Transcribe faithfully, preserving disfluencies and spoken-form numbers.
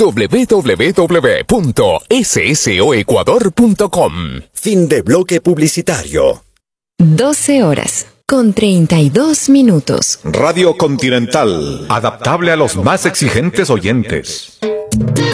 doble u doble u doble u punto soecuador punto com. Fin de bloque publicitario. doce horas con treinta y dos minutos. Radio Continental, adaptable a los más exigentes oyentes.